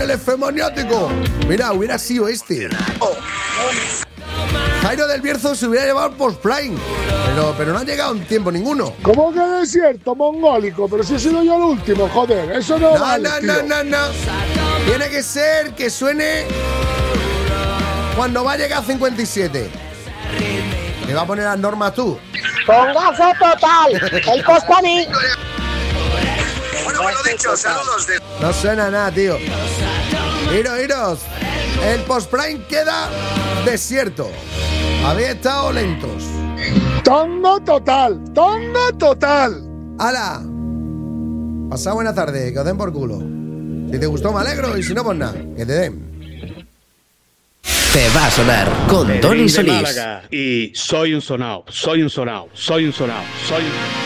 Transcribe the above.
el efemoniático. Mira, hubiera sido este. Jairo del Bierzo se hubiera llevado el post-prime. Pero no ha llegado en tiempo ninguno. ¿Cómo que desierto mongólico? Pero si he sido yo el último, joder. Eso no vale, tío. No. Tiene que ser que suene cuando va a llegar a 57. ¿Me va a poner las normas tú? Pongazo total. El post para mí. Bueno, pues lo dicho, saludos de... No suena nada, tío. Iros. El post-prime queda desierto. Habéis estado lentos. Tongo total. ¡Hala! Pasad buena tarde, que os den por culo. Si te gustó me alegro y si no, pues nada, que te den. Te va a sonar con Tony Solís. Y soy un sonao.